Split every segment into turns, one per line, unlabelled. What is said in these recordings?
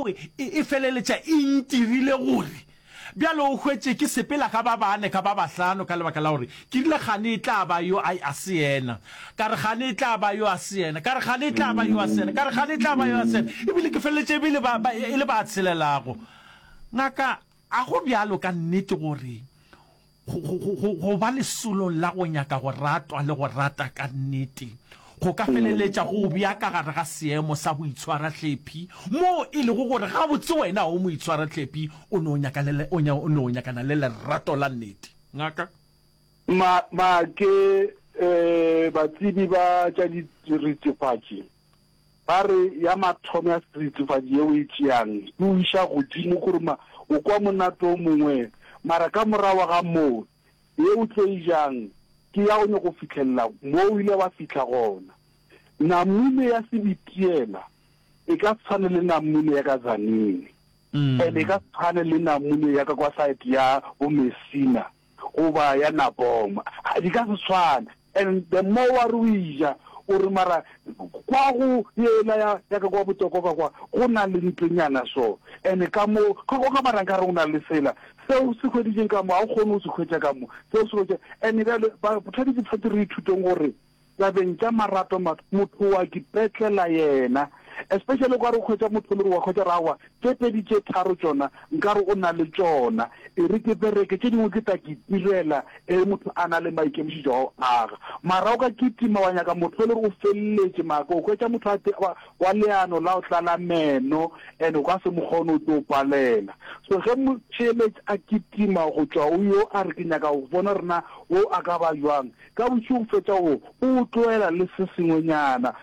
gore e feleletša intirile gore bjalo o hwetse ke sepela ka ba bane ka ba bahlano ka lebaka la gore ke rile gane e tla ba yo a se yena ka re gane e tla ba yo a se yena ka re gane e tla ba yo a se yena ka re gane e tla ba yo a se yena ebile ke feleletše ebile e le ba tshelelago ngaka a go bjalo ka nnete gore go ba lesolo la go nyaka go ratwa le go rata ka nnete go ka feleletša go bja ka gare ga seemo sa boitshwara tlhephi mo e le go gore ga botse wena o moitshwara tlhephi o no nyakana le lerato la nnete ngaka
ma ke batsebi ba tša diritsefatši ba re ya mathomo ya seritsefatši yeo e tšeang o iša godimo gore o kwa monate o mongwe mara ka morawa ga moo yeo tlo e jang ke ya o ne go fitlhelela mo o ile wa fitlha gona namune ya sebitiela e ka tshwane le namune ya ka Zanini and e ka tshwane le namune ya ka kwa site ya o Messina goba ya Naboma di ka se tshwane and the more wa ruija o re mara kwa go yela ya ka kwa botoko ka kwa go na le ntlenyana so and ka mo ka marang ka re una le sela seo se khweditseng ka mo a go kgone o se khwetsa ka mo seo se khwetsa and ba bothadi di tshwate re ithuteng gore la bentja marato motho wa kipetlela yena especially kwa re khwetsa motho le wa khwetsa rawa ke pedi tše tharo tsona nka re o na le tsona e re ke bereke tše dingwe ke ta ke tirela motho a na le maikemišetšo aga mara o ka kitima wa nyaka motho le re o felletše mako o khwetsa motho wa leano la o tlala meno and o ka se mokgone o tlo palela so ge motšheletše a kitima go tšwa o yo a re ke nyaka go bona rena o a ka ba jwang ka botši o fetša o tloela le se sengwenyana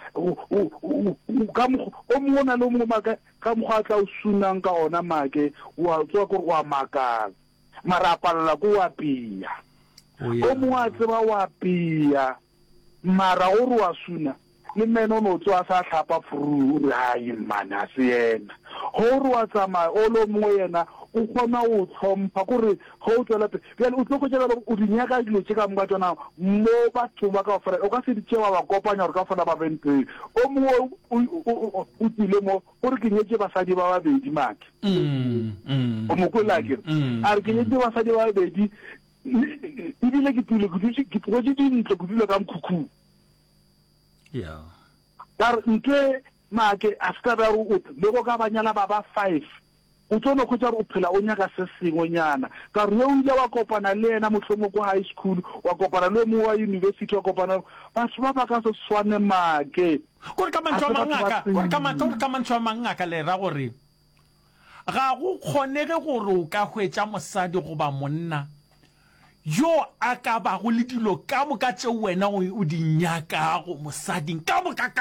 o mona le mo maka ka mogwa tla o sunang ka ona make wa tswa go wa makala mara palela go wa pia o mo a tseba wa pia mara o re wa suna le meno no tswa sa tlhapa furu ra imana se yena ho re wa tsama o lo mo yena o kgona o tlhompha gore go o tswela pele o tloko tsela o dinyaka dilo tse ka mga tsona mo batho ba ka ofera o ka se ditsewa ba kopanya gore ka fana ba bente o mo o tile mo gore ke nyetse basadi ba babedi make o mo kwela ke a re ke nyetse basadi ba babedi e dile ke tule ke tloje dintle go dula ka mkhukhu
yeah
dar nke make a ska ba o le go ka banyala ba 5 o tsone go tsara o phela o nyaka se sengonyana ka re o ile wa kopana le ena motlhomo go high school wa kopana le mo wa university wa kopana batho ba ka se swane make
gore ka mantšwa mangaka le ra gore ga go kgonege gore o ka hwetša mosadi goba monna yo a ka ba go le dilo ka moka tše wena o di nyakago mosading ka moka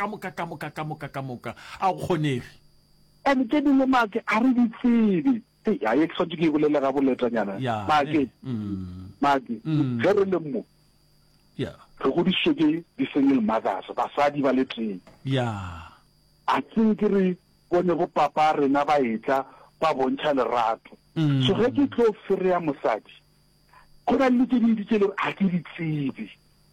a go kgonege
and ke dile make a re ditsebe ya e tsotse ke bolela ga boletanyana make ge re le mo
yeah
re go disheke di single mothers basadi ba le teng
yeah
a tseng ke re bone bo papa rena ba etla ba bontšha lerato so ge ke tlo fere ya mosadi go na le tse dintsi tse le a ke ditsebe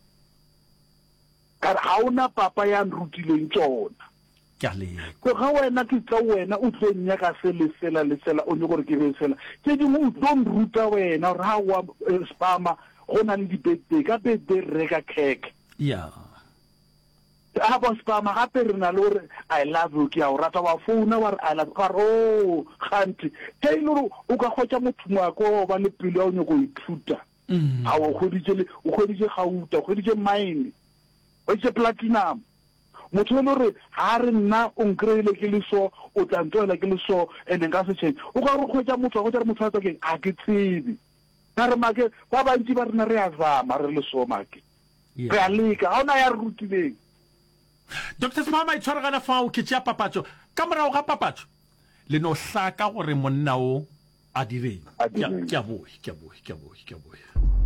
ka ga ona papa ya nrutileng tsona go ga wena ke tla wena o tlo nyaka se le sela o ne gore ke be sela ke di mo tlo nruta wena ra wa spama go na le dibete ka bete reka cake
yeah
a ba spama gape re na le gore I love you ke a o rata wa phone wa I love ka ro khanti hey lo o ka khotsa motho moako ba le pele o nyoko ithuta a o goditse gauta o goditse mine o itse platinum motho le re ha re nna o nkrele ke le so o tlantoela ke le so ene nka se change o ka re khotsa motho go tsara motho a tsake a ke tsebe ka re make ba bantsi ba rena re a zama re le so make re a leka ha ona ya rutileng
Dr. Smama itshwaragana fa o ketša papatso ka morago ga papatso le no hlaka gore monna o a direng ke a boe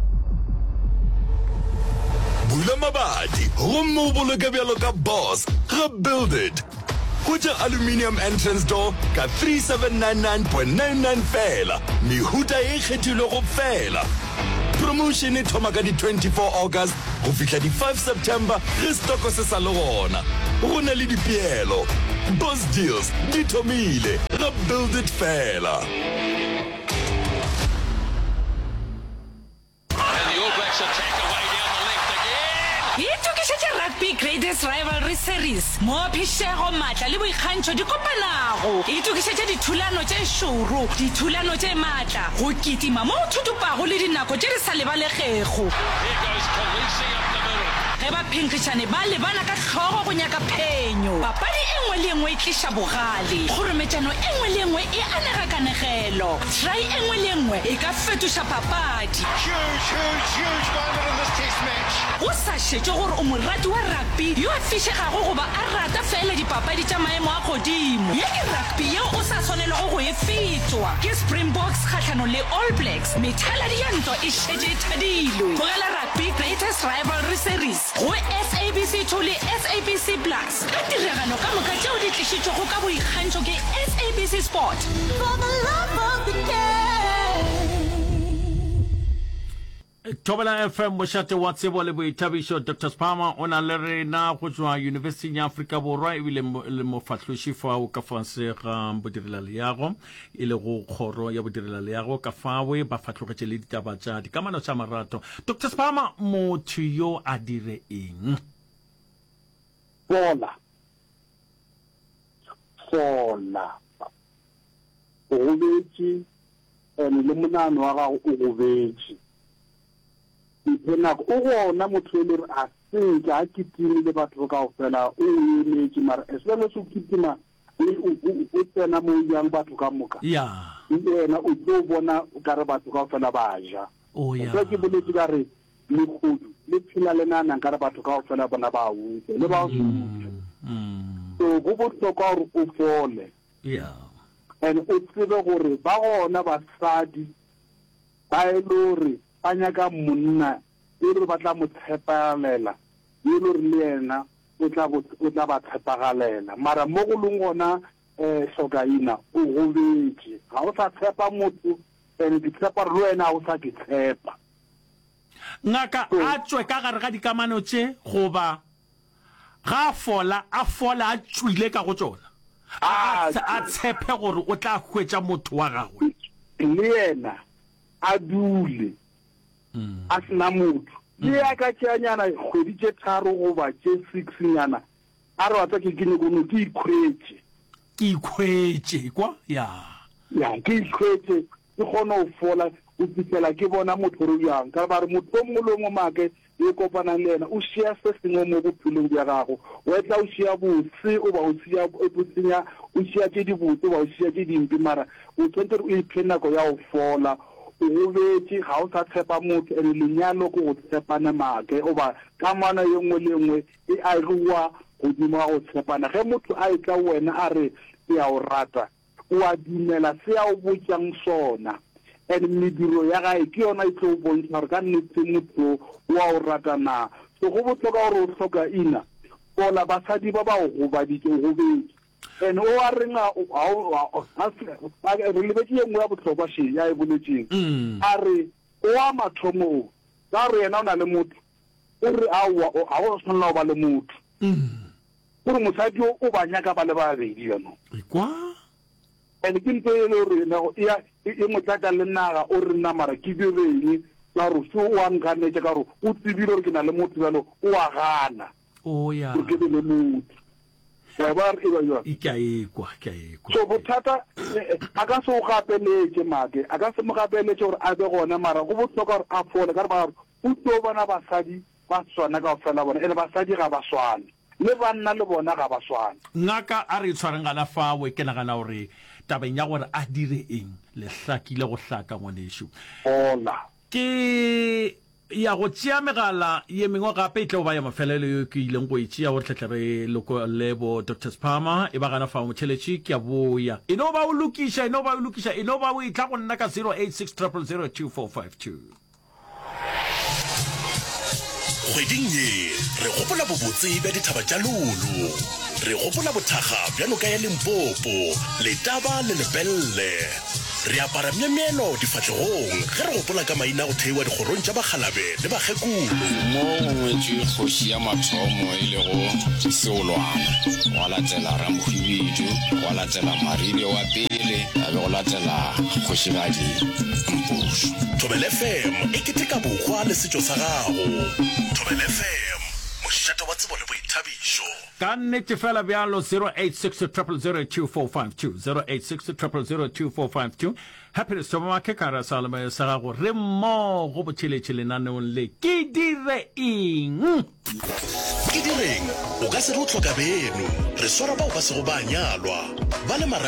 Bula mabadi gomme o boloke bjalo ka boss rebuild it Kucha aluminium entrance door ka 3799.99 fela mehuta e kgethilwe go fela promotion e thoma ka di 24 August go fihla di 5 September re stoko se sa le gona go na le dipeelo Boss deals di thomile ra Build It fela.
Rugby Greatest Rivalry Series mo phishego matla le boikgantsho di kopanago itukišetša dithulano tše šoro dithulano tše matla go kitima mo thutupago le dinako tše di sa lebalegego ge ba phenkgišane ba lebana ka hlogo go nyaka phenyo papadi engwe le engwe e tliša bogale kgorometšano engwe le engwe e anega kanegelo try engwe le engwe e ka fetoša papadi
Huge moment in this test match.
go sa šetše gore o morati wa rugby yo a fišegago goba a rata fela dipapadi tša maemo a godimo ye ke rugby yeo o sa tshwanelago go e fetšwa ke Springboks kgatlhanong le All Blacks methaladi ya ntwa e šetše e thadilwe bogela Rugby Greatest Rivalry Series go SABC2 le SABC Plus ka tiragano ka moka tšeo di tlišitšwego ka boikgantšho ke SABC Sport for the love of the game.
Tobela FM mošate wa tsebo le boithabišo Dr. Spama o na le rena go tšwa University ya Afrika Borwa ebile le mofatloši fao ka fase ga bodirela leago e le go kgoro ya bodirela leago ka fawe ba fatlogetše le ditaba tša dikamano tša marato. Dr. Spama motho yo a dire eng?
Fola o gobetše ene le monano wa gago o gobetše nako o gona motho le re a senke a kitime le batho ka go fela o emetše mara esele se o kitima o tsena mo yang batho ka moka
ya
ena o tlo bona ka re batho ka go fela ba ja so ke boletse ka re legodu le phela le nanang ka re batho ka go fela bona ba utse le ba o so go botlhokwa gore o fole and o tsebe gore ba gona basadi ba e le gore ba nyaka monna e re ba tla mo tshepalela e le gore le yena o tla ba tshepaгаlela mara mo go leng gona Hlokaina o gobetše ga o sa tshepa motho ene ke tshepa re le wena o sa ke tshepa
ngaka a tswe ka gare ga dikamano tše goba ga a fola a tswile ka go tšona a tshepe gore o tla hwetša motho wa gagwe
le yena a dule a sena motho le ya ka tšeanyana kgwedi tše tharo goba tše 6 nyana a re watsa ke kene kono ke
ikhwetše kwa ya
ke ikhwetše ke kgona go fola o fitlhela ke bona motho re yang ka ba re motho o mongwe le o mongwe make e kopanang le yena o šia se sengwe mo bophelong bja gago o etla o šia botse o ba o šia tše dibotse o ba o šia tše dimpi mara o tshwanetse o iphe nako ya go fola o gobetše ga o sa tshepa motho ene lenyalo ke go tshepana make oba kamano ye nngwe le nngwe e a rua godimo ga go tshepana ge motho a etla wena a re ke a o rata o a dumela se a o botšang sona and mediro ya gae ke yona e tlo o bontšha gore ka nnete motho o a o rata na so go botlhoka gore o Hlokaina fola basadi ba ba o gobaditše o gobetše and o a renga re lebetse ye nngwe ya botlhokwa še ya e boletseng a re o a mathomo ka re yena o na le motho o re ga o tshwanela go ba le motho gore mosadi o ba nyaka ba le babedi yano and ke ntho e le gore e motlaka le naga o re nna mara ke direng ka gore se o a nkanetse ka gore o tsebile gore ke na le motho jalo o a gana gore ke be le motho so bothata a ka se o gapeletse make a ka se mo gapeletse gore a be gona mara go botlhoka gore a fole ka re ba o tlo bona basadi ba swana ka go fela bona ene basadi ga ba swane le banna le bona ga ba swane
ngaka a re tshwareng gana fawe ke nagana gore tabeng ya gore a dire eng le hlakile go hlaka ngwanešo
ola
ke ya go tšea megala ye mengwe gape e tle go ba ya mafelelo yo ke ileng go e tšea gore tlhetle re loko lebo Dr. Spama e ba gana fa motšheletše ke a boya e no ba o lokiša e no ba o itla go nna ka 086 000 2452
kgweding ye re gopola bobotse bja dithaba tša lolo, re gopola bothaga bja noka ya Limpopo, Letaba le Lebelle, re apara memeelo difatlegong ge re gopola ka maina go theiwa dikgorong tša Bakgalabe le Bakgekolo.
Mo ngwetše kgoši ya mathomo e le go Seolwana, wa latela Ramohwibidu, wa latela Maribe wa pele, a be go latela Kgošigadi Mpušu.
Thobela FM e keteka bokgwa le setšo sa gago. Thobela FM, mošate wa tsebo le boithabišo.
Ka nnete fela bjalo 086-000-2452 086-000-2452. Happiness Tomamake Kara Salama sa gago re mmogo botšheletše lenaneong le ke dire eng.
Ke direng o ka se re o hloka beno, re swara bao ba se go ba nyalwa ba le